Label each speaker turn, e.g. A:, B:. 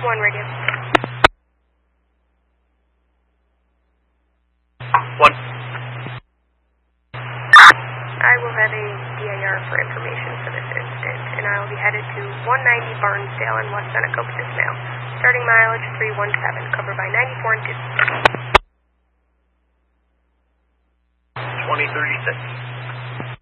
A: 1 radio.
B: 1.
A: I will have a DAR for information for this incident, and I will be headed to 190 Barnesdale in West Seneca with this mail. Starting mileage 317, covered by 94 and 2.
B: 2036.